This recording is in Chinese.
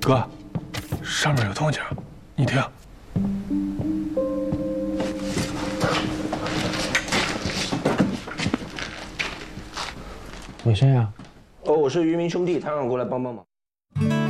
哥，上面有动静，你听。 你谁呀？ 哦，我是渔民兄弟，他让我过来帮帮忙。